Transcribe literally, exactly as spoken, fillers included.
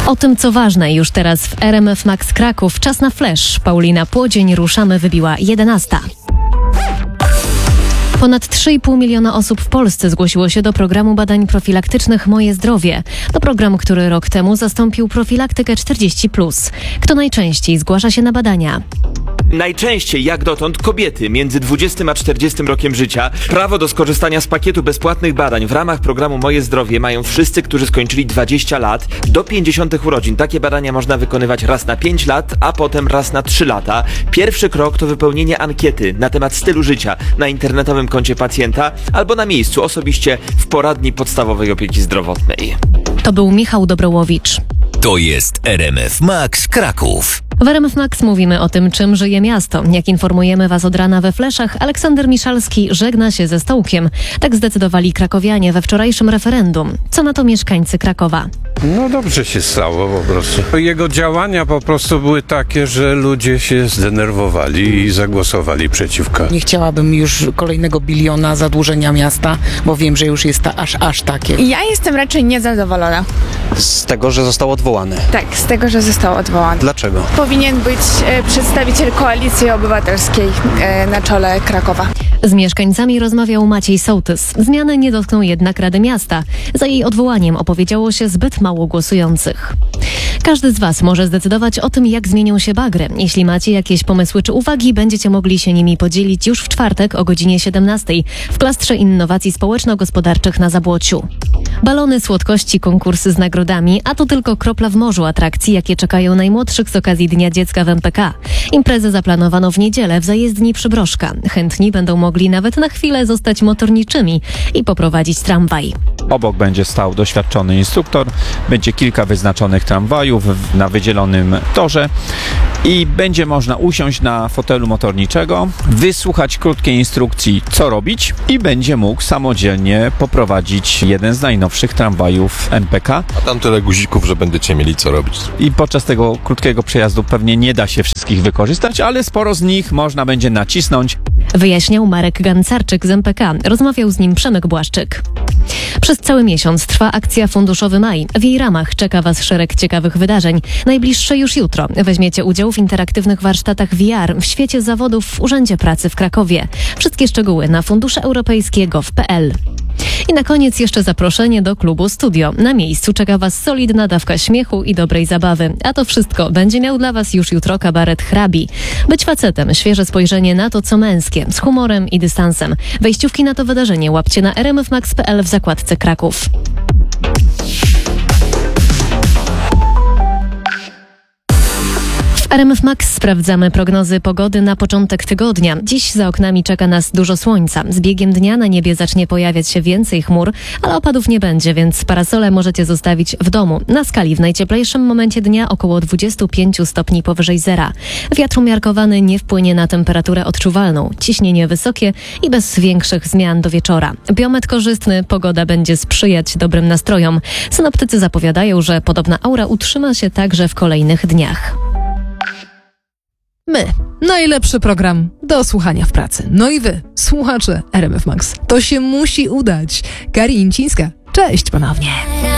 O tym, co ważne już teraz w R M F Max Kraków. Czas na flash. Paulina Płodzień, ruszamy, wybiła jedenasta. Ponad trzy i pół miliona osób w Polsce zgłosiło się do programu badań profilaktycznych Moje Zdrowie. To program, który rok temu zastąpił profilaktykę czterdzieści plus. Kto najczęściej zgłasza się na badania? Najczęściej, jak dotąd, kobiety między dwudziestym a czterdziestym rokiem życia. Prawo do skorzystania z pakietu bezpłatnych badań w ramach programu Moje Zdrowie mają wszyscy, którzy skończyli dwadzieścia lat do pięćdziesiątych urodzin. Takie badania można wykonywać raz na pięć lat, a potem raz na trzy lata. Pierwszy krok to wypełnienie ankiety na temat stylu życia na internetowym koncie pacjenta albo na miejscu osobiście w poradni podstawowej opieki zdrowotnej. To był Michał Dobrołowicz. To jest R M F Max Kraków. W R M F Max mówimy o tym, czym żyje miasto. Jak informujemy Was od rana we fleszach, Aleksander Miszalski żegna się ze stołkiem. Tak zdecydowali krakowianie we wczorajszym referendum. Co na to mieszkańcy Krakowa? No dobrze się stało po prostu. Jego działania po prostu były takie, że ludzie się zdenerwowali i zagłosowali przeciwko. Nie chciałabym już kolejnego biliona zadłużenia miasta, bo wiem, że już jest ta, aż aż takie. Ja jestem raczej niezadowolona. Z tego, że został odwołany. Tak, z tego, że został odwołany. Dlaczego? Powinien być e, przedstawiciel Koalicji Obywatelskiej e, na czele Krakowa. Z mieszkańcami rozmawiał Maciej Sołtys. Zmiany nie dotkną jednak Rady Miasta. Za jej odwołaniem opowiedziało się zbyt mało głosujących. Każdy z Was może zdecydować o tym, jak zmienią się bagry. Jeśli macie jakieś pomysły czy uwagi, będziecie mogli się nimi podzielić już w czwartek o godzinie siedemnastej w klastrze innowacji społeczno-gospodarczych na Zabłociu. Balony, słodkości, konkursy z nagrodami, a to tylko kropla w morzu atrakcji, jakie czekają najmłodszych z okazji Dnia Dziecka w M P K. Imprezę zaplanowano w niedzielę w zajezdni Przybrożka. Chętni będą mogli nawet na chwilę zostać motorniczymi i poprowadzić tramwaj. Obok będzie stał doświadczony instruktor, będzie kilka wyznaczonych tramwajów na wydzielonym torze i będzie można usiąść na fotelu motorniczego, wysłuchać krótkiej instrukcji, co robić i będzie mógł samodzielnie poprowadzić jeden z najnowszych tramwajów M P K. A tam tyle guzików, że będziecie mieli co robić. I podczas tego krótkiego przejazdu pewnie nie da się wszystkich wykorzystać, ale sporo z nich można będzie nacisnąć. Wyjaśniał Marek Gancarczyk z M P K. Rozmawiał z nim Przemek Błaszczyk. Przez cały miesiąc trwa akcja Funduszowy Maj. W jej ramach czeka Was szereg ciekawych wydarzeń. Najbliższe już jutro. Weźmiecie udział w interaktywnych warsztatach V R w świecie zawodów w Urzędzie Pracy w Krakowie. Wszystkie szczegóły na fundusze europejskie kropka gov kropka p l. I na koniec jeszcze zaproszenie do klubu Studio. Na miejscu czeka Was solidna dawka śmiechu i dobrej zabawy. A to wszystko będzie miał dla Was już jutro kabaret Hrabi. Być facetem, świeże spojrzenie na to, co męskie, z humorem i dystansem. Wejściówki na to wydarzenie łapcie na r m f max kropka p l w zakładce Kraków. W R M F Max sprawdzamy prognozy pogody na początek tygodnia. Dziś za oknami czeka nas dużo słońca. Z biegiem dnia na niebie zacznie pojawiać się więcej chmur, ale opadów nie będzie, więc parasole możecie zostawić w domu. Na skali w najcieplejszym momencie dnia około dwadzieścia pięć stopni powyżej zera. Wiatr umiarkowany nie wpłynie na temperaturę odczuwalną. Ciśnienie wysokie i bez większych zmian do wieczora. Biometr korzystny, pogoda będzie sprzyjać dobrym nastrojom. Synoptycy zapowiadają, że podobna aura utrzyma się także w kolejnych dniach. My. Najlepszy program do słuchania w pracy. No i wy, słuchacze R M F Max. To się musi udać. Kari Incińska. Cześć ponownie.